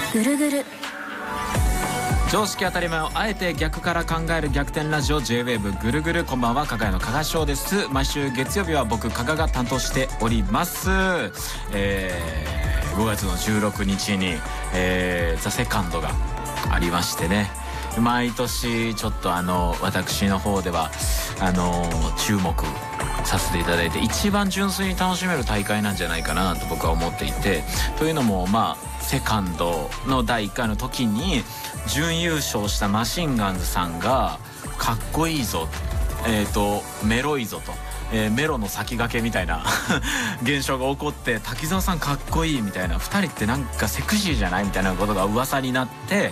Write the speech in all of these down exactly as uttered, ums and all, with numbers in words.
ぐるぐる常識当たり前をあえて逆から考える逆転ラジオ ジェイウェーブ ぐるぐる。こんばんは、加賀屋の加賀翔です。毎週月曜日は僕加賀が担当しております。えー、ごがつのじゅうろくにちに、えー、ザ・セカンドがありましてね、毎年ちょっとあの私の方ではあの注目させていただいて、一番純粋に楽しめる大会なんじゃないかなと僕は思っていて、というのもまあセカンドのだいいっかいの時に準優勝したマシンガンズさんがかっこいいぞ、えーとメロいぞと、えー、メロの先駆けみたいな現象が起こって、滝沢さんかっこいいみたいな、ふたりってなんかセクシーじゃないみたいなことが噂になって、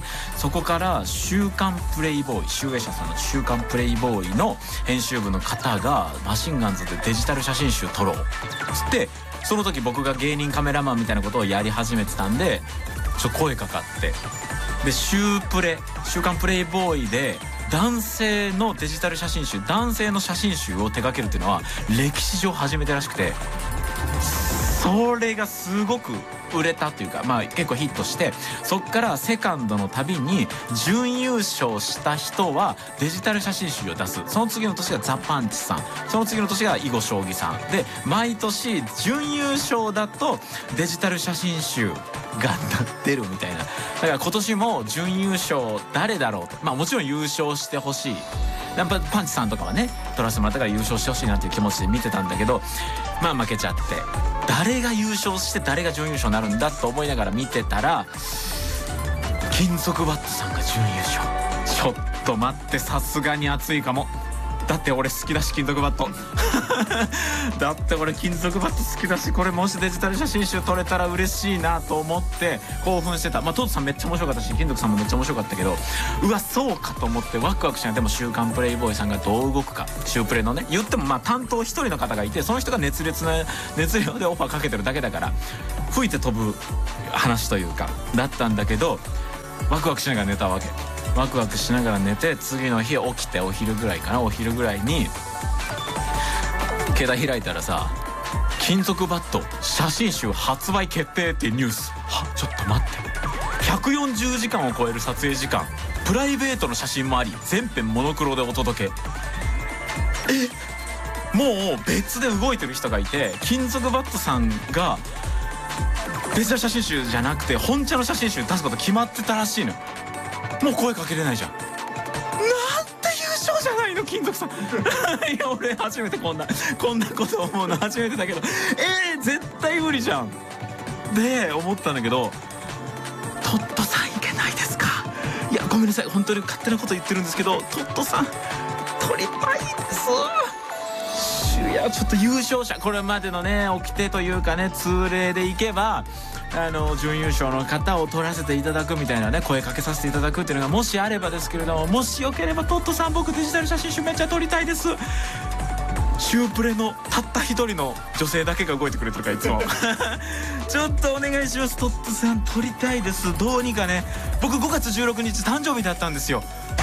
そこから週刊プレイボーイ、集英社さんの週刊プレイボーイの編集部の方がマシンガンズでデジタル写真集撮ろうつって、その時僕が芸人カメラマンみたいなことをやり始めてたんで、ちょっと声かかって、で週プレ週刊プレイボーイで男性のデジタル写真集、男性の写真集を手掛けるっていうのは歴史上初めてらしくて、それがすごく売れたというか、まあ結構ヒットして、そっからセカンドのたびに準優勝した人はデジタル写真集を出す。その次の年がザ・パンチさん、その次の年が囲碁将棋さんで、毎年準優勝だとデジタル写真集が出るみたいな。だから今年も準優勝誰だろうと、まあもちろん優勝してほしい、やっぱパンチさんとかはね取らせてもらったから優勝してほしいなっていう気持ちで見てたんだけど、まあ負けちゃって、誰が優勝して誰が準優勝になるんだと思いながら見てたら、金属バットさんが準優勝。ちょっと待って、さすがに熱いかも。だって俺好きだし金属バットだって俺金属バット好きだし、これもしデジタル写真集撮れたら嬉しいなと思って興奮してた。まあトートさんめっちゃ面白かったし、金属さんもめっちゃ面白かったけど、うわそうかと思ってワクワクしない。でも週刊プレイボーイさんがどう動くか、週プレのね、言ってもまあ担当一人の方がいて、その人が熱烈な熱量でオファーかけてるだけだから、吹いて飛ぶ話というかだったんだけど、ワクワクしながら寝たわけ。ワクワクしながら寝て、次の日起きてお昼ぐらいかな、お昼ぐらいに携帯開いたらさ、金属バット写真集発売決定っていうニュース。はちょっと待って、ひゃくよんじゅうじかんを超える撮影時間、プライベートの写真もあり、全編モノクロでお届け。えもう別で動いてる人がいて、金属バットさんがデジタル写真集じゃなくて本茶の写真集出すこと決まってたらしいの。もう声かけれないじゃん。なんて優勝じゃないの金属さんいや俺初めてこんなこんなこと思うの初めてだけど、えー、絶対無理じゃんで思ったんだけど、トットさんいけないですか。いやごめんなさい、本当に勝手なこと言ってるんですけど、トットさん取りたいです。いやちょっと優勝者、これまでのね掟というかね、通例でいけばあの準優勝の方を取らせていただくみたいなね、声かけさせていただくっていうのがもしあればですけれども、もしよければトットさん、僕デジタル写真集めっちゃ撮りたいです。シュープレのたった一人の女性だけが動いてくれてるからいつもちょっとお願いします、トットさん撮りたいです。どうにかね、僕ごがつじゅうろくにち誕生日だったんですよ。